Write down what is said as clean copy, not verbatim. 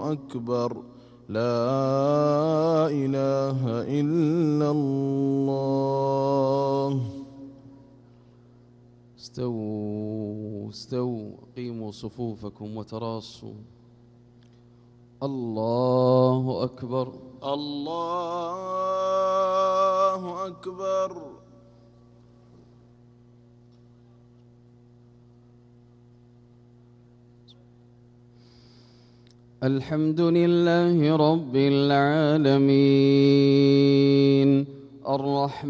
أكبر لا إله إلا الله. استووا استووا، قيموا صفوفكم وتراصوا. الله أكبر الله أكبر. الحمد لله رب العالمين الرحمن